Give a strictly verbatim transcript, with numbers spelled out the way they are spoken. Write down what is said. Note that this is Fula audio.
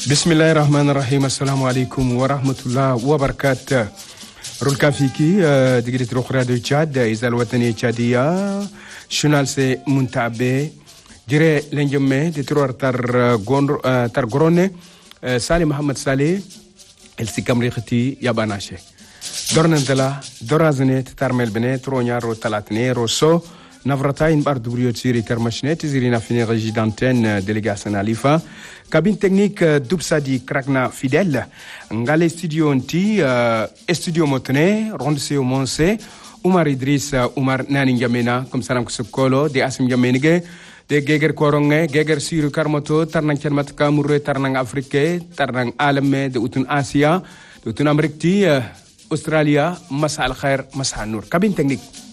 Bismillahir Rahmanir Rahim. Assalamu alaikum wa rahmatullah wa barakatuh. Rulka fiki digrit rukhra de Tchad izal watani Tchadia shunal se muntabe dire lenjemme de trois tar gondr tar grone Salih Mohammed Salih el sikamri khati yabanashe dornantala dorazne tarmel bene tronya ro talatne rosso navratain bar dubrio tsiri termashnet zirina fini régie d'antenne délégation alifa cabine technique dubsadi krakna fidèle ngale studio nti studio motne ronde au monse Umar Idris Umar nani ngamena comme salam kusukolo de asim ngamenige de geger koronge geger siru karmoto tarnang chermat kamure tarnang afrique tarnang alame de utun asia de utun amerikti australia masal khair masal nur cabine technique